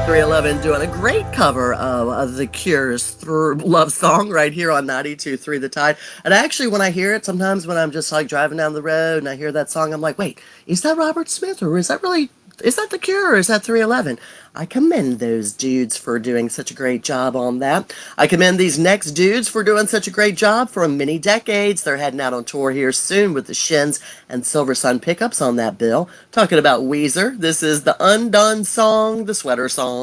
311 doing a great cover of The Cure's love song right here on 92.3 The Tide. And actually, when I hear it, sometimes when I'm just like driving down the road and I hear that song, I'm like, wait, is that Robert Smith or is that The Cure or is that 311? I commend those dudes for doing such a great job on that. I commend these next dudes for doing such a great job for many decades. They're heading out on tour here soon with the Shins and Silver Sun pickups on that bill. Talking about Weezer, this is the Undone song, the Sweater Song.